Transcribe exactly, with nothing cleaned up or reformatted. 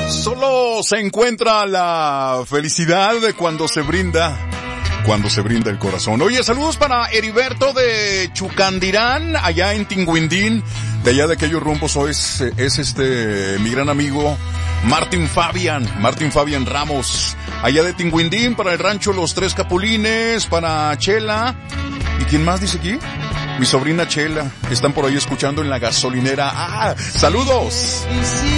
Solo se encuentra la felicidad de cuando se brinda, cuando se brinda el corazón. Oye, saludos para Heriberto de Chucandirán, allá en Tinguindín, de allá de aquellos rumbos. Hoy es, es este, mi gran amigo Martín Fabián, Martín Fabián Ramos, allá de Tinguindín, para el rancho Los Tres Capulines, para Chela. ¿Y quién más dice aquí? Mi sobrina Chela, están por ahí escuchando en la gasolinera. ¡Ah! ¡Saludos!